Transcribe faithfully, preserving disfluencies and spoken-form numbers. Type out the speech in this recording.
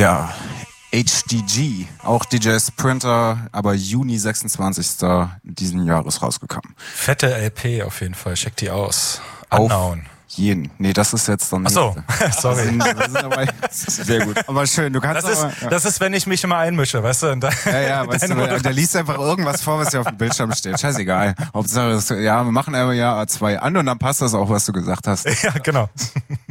Ja, H D G, auch D J Sprinter, aber Juni sechsundzwanzigsten diesen Jahres rausgekommen. Fette L P auf jeden Fall, check die aus. Unknown. Jeden. Nee, das ist jetzt dann. Ach so, sorry. Sind, sind dabei, sehr gut. Aber schön, du kannst das aber, ist, ja. das ist, wenn ich mich immer einmische, weißt du? Und dann, ja, ja, weißt du, der liest einfach irgendwas vor, was hier auf dem Bildschirm steht. Scheißegal. Hauptsache, ja, wir machen aber ja A zwei an und dann passt das auch, was du gesagt hast. Ja, genau.